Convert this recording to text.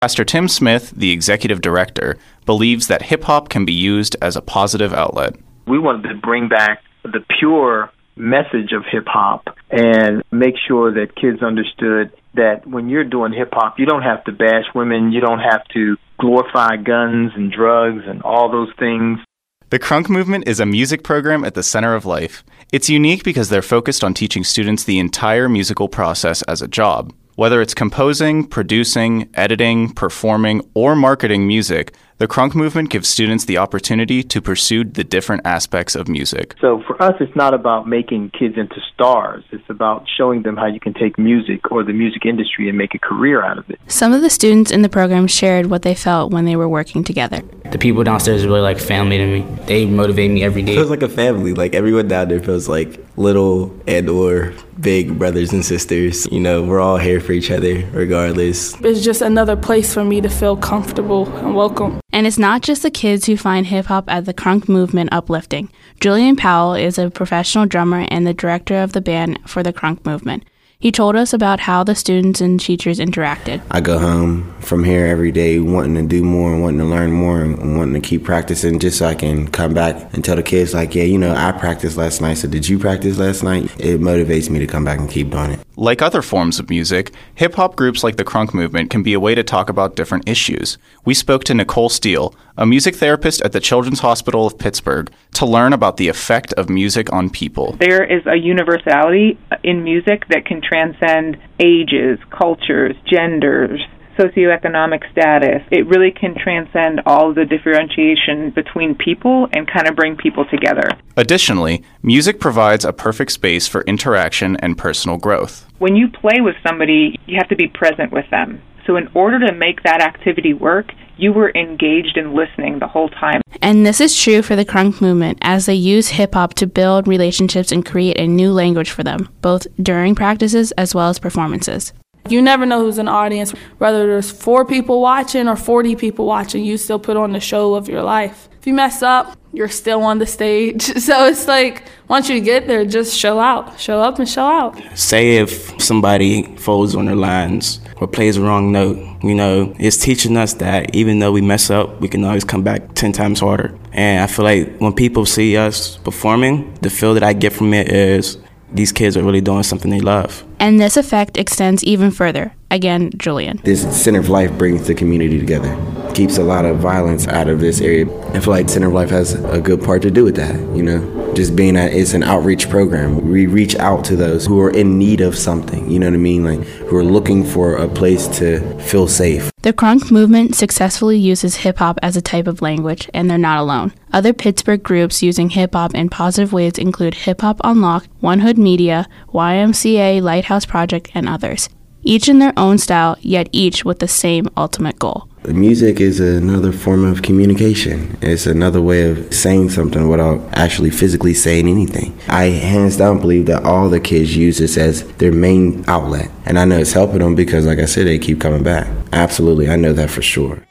Pastor Tim Smith, the executive director, believes that hip-hop can be used as a positive outlet. We wanted to bring back the pure message of hip-hop and make sure that kids understood that when you're doing hip-hop, you don't have to bash women, you don't have to glorify guns and drugs and all those things. The Crunk Movement is a music program at the center of life. It's unique because they're focused on teaching students the entire musical process as a job. Whether it's composing, producing, editing, performing, or marketing music, the Crunk Movement gives students the opportunity to pursue the different aspects of music. So for us, it's not about making kids into stars. It's about showing them how you can take music or the music industry and make a career out of it. Some of the students in the program shared what they felt when they were working together. The people downstairs are really like family to me. They motivate me every day. It feels like a family. Like everyone down there feels like little and or big brothers and sisters. You know, we're all here for each other regardless. It's just another place for me to feel comfortable and welcome. And it's not just the kids who find hip-hop at the Crunk Movement uplifting. Julian Powell is a professional drummer and the director of the band for the Crunk Movement. He told us about how the students and teachers interacted. I go home from here every day wanting to do more and wanting to learn more and wanting to keep practicing just so I can come back and tell the kids like, yeah, you know, I practiced last night, so did you practice last night? It motivates me to come back and keep doing it. Like other forms of music, hip-hop groups like the Crunk Movement can be a way to talk about different issues. We spoke to Nicole Steele, a music therapist at the Children's Hospital of Pittsburgh, to learn about the effect of music on people. There is a universality in music that can transcend ages, cultures, genders, socioeconomic status. It really can transcend all the differentiation between people and kind of bring people together. Additionally, music provides a perfect space for interaction and personal growth. When you play with somebody, you have to be present with them. So in order to make that activity work, you were engaged in listening the whole time. And this is true for the Crunk Movement as they use hip-hop to build relationships and create a new language for them, both during practices as well as performances. You never know who's in the audience. Whether there's 4 people watching or 40 people watching, you still put on the show of your life. If you mess up, you're still on the stage. So it's like, once you get there, just show out. Show up and show out. Say if somebody folds on their lines or plays the wrong note, you know, it's teaching us that even though we mess up, we can always come back 10 times harder. And I feel like when people see us performing, the feel that I get from it is these kids are really doing something they love. And this effect extends even further. Again, Julian. This Center of Life brings the community together. Keeps a lot of violence out of this area. I feel like Center of Life has a good part to do with that, you know. Just being that it's an outreach program. We reach out to those who are in need of something, you know what I mean? Like, who are looking for a place to feel safe. The Crunk Movement successfully uses hip-hop as a type of language, and they're not alone. Other Pittsburgh groups using hip-hop in positive ways include Hip Hop Unlocked, One Hood Media, YMCA Lighthouse Project, and others. Each in their own style, yet each with the same ultimate goal. Music is another form of communication. It's another way of saying something without actually physically saying anything. I hands down believe that all the kids use this as their main outlet. And I know it's helping them because, like I said, they keep coming back. Absolutely, I know that for sure.